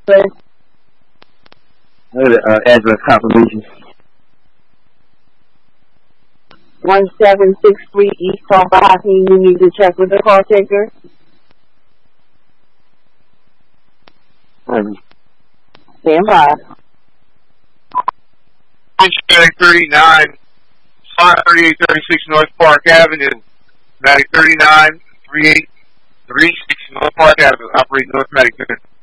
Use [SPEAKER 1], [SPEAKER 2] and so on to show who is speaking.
[SPEAKER 1] Address confirmation.
[SPEAKER 2] 1763 East Carpatine. You need to check with the call taker. Stand by.
[SPEAKER 3] Matic 39, slot 3836 North Park Avenue. Matic 39, 3836 North Park Avenue. Operate North Matic.